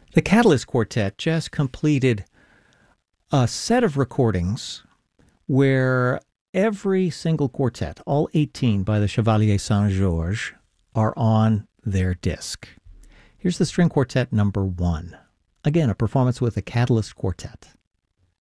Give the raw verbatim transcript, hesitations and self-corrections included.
The Catalyst Quartet just completed a set of recordings where every single quartet, all eighteen by the Chevalier Saint-Georges, are on their disc. Here's the string quartet number one. Again, a performance with the Catalyst Quartet.